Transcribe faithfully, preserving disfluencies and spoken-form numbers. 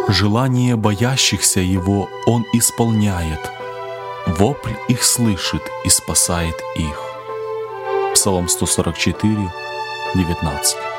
Желание боящихся Его Он исполняет, вопль их слышит и спасает их. Псалом сто сорок четыре, девятнадцать.